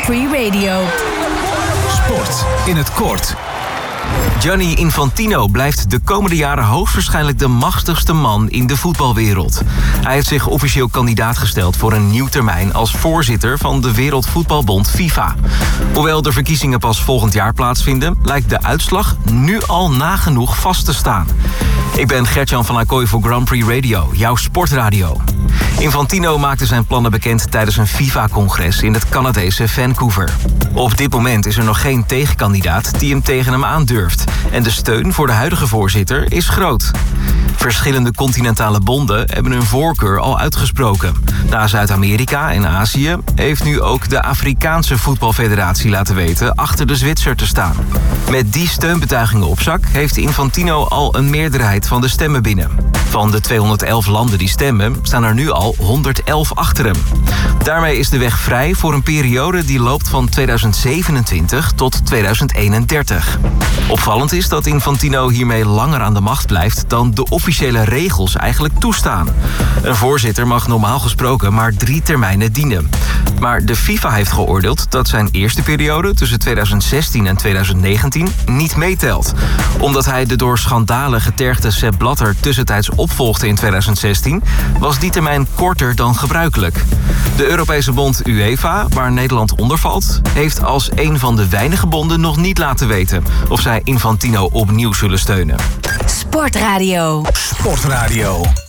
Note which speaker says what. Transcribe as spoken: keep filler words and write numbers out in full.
Speaker 1: Prix Radio.
Speaker 2: Sport in het kort. Gianni Infantino blijft de komende jaren hoogstwaarschijnlijk de machtigste man in de voetbalwereld. Hij heeft zich officieel kandidaat gesteld voor een nieuw termijn als voorzitter van de Wereldvoetbalbond FIFA. Hoewel de verkiezingen pas volgend jaar plaatsvinden, lijkt de uitslag nu al nagenoeg vast te staan. Ik ben Gertjan van Acquoy voor Grand Prix Radio, jouw sportradio. Infantino maakte zijn plannen bekend tijdens een FIFA-congres in het Canadese Vancouver. Op dit moment is er nog geen tegenkandidaat die hem tegen hem aandurft. En de steun voor de huidige voorzitter is groot. Verschillende continentale bonden hebben hun voorkeur al uitgesproken. Na Zuid-Amerika en Azië heeft nu ook de Afrikaanse voetbalfederatie laten weten achter de Zwitser te staan. Met die steunbetuigingen op zak heeft Infantino al een meerderheid van de stemmen binnen. Van de tweehonderdelf landen die stemmen staan er nu al honderdelf achter hem. Daarmee is de weg vrij voor een periode die loopt van tweeduizend zevenentwintig tot tweeduizend eenendertig. Opvallend is dat Infantino hiermee langer aan de macht blijft dan de officiële regels eigenlijk toestaan. Een voorzitter mag normaal gesproken maar drie termijnen dienen. Maar de FIFA heeft geoordeeld dat zijn eerste periode tussen tweeduizend zestien en tweeduizend negentien niet meetelt. Omdat hij de door schandalen getergde Sepp Blatter tussentijds opvolgde in tweeduizend zestien, was die termijn korter dan gebruikelijk. De Europese bond UEFA, waar Nederland onder valt, heeft als een van de weinige bonden nog niet laten weten of zij Infantino opnieuw zullen steunen.
Speaker 1: Sportradio.
Speaker 2: Sportradio.